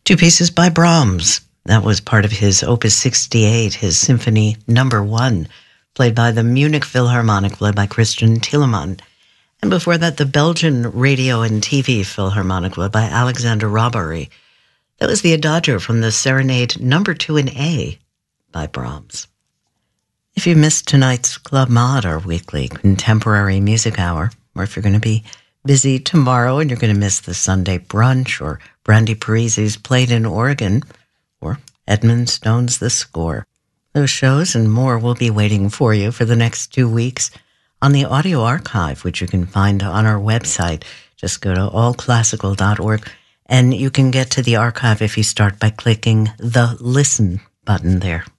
Two pieces by Brahms. That was part of his Opus 68, his Symphony Number 1, played by the Munich Philharmonic, played by Christian Telemann. And before that, the Belgian Radio and TV Philharmonic, played by Alexander Robary. That was the Adagio from the Serenade Number 2 in A by Brahms. If you missed tonight's Club Mod, our weekly contemporary music hour, or if you're going to be busy tomorrow and you're going to miss the Sunday brunch or Brandy Parisi's Played in Oregon or Edmund Stone's The Score, those shows and more will be waiting for you for the next 2 weeks on the audio archive, which you can find on our website. Just go to allclassical.org and you can get to the archive if you start by clicking the Listen button there.